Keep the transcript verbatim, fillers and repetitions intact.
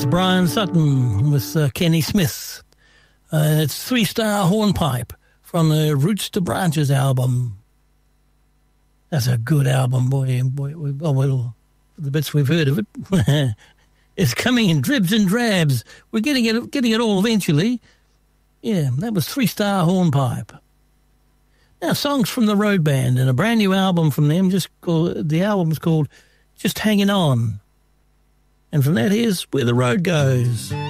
That's Brian Sutton with uh, Kenny Smith. Uh, it's Three Star Hornpipe from the Roots to Branches album. That's a good album, boy. boy oh, well, the bits we've heard of it. It's coming in dribs and drabs. We're getting it, getting it all eventually. Yeah, that was Three Star Hornpipe. Now, songs from the Road Band and a brand new album from them. Just called, the album's called Just Hanging On. And from that, here's Where the Road Goes.